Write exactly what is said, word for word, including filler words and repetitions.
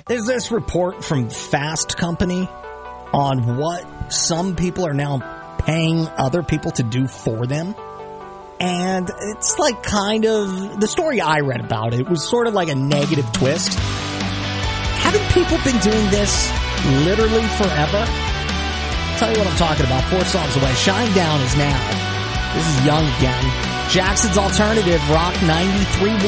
There's this report from Fast Company on what some people are now paying other people to do for them. And it's like kind of, the story I read about it was sort of like a negative twist. Haven't people been doing this literally forever? I'll tell you what I'm talking about. Four songs away. Shine Down is now. This is Young again. Jackson's Alternative Rock ninety-three point one.